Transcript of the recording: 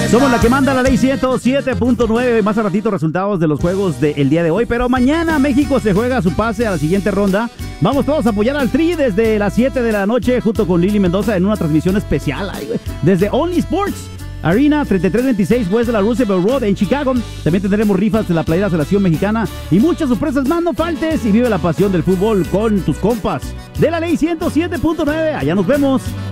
Somos la que manda la ley 107.9. Más a ratito resultados de los juegos del día de hoy. Pero mañana México se juega su pase a la siguiente ronda. Vamos todos a apoyar al Tri desde las 7 de la noche junto con Lili Mendoza en una transmisión especial. Desde Only Sports Arena 3326 West de la Roosevelt Road en Chicago. También tendremos rifas de la playera Selección Mexicana y muchas sorpresas más. No faltes y vive la pasión del fútbol con tus compas de la ley 107.9. Allá nos vemos.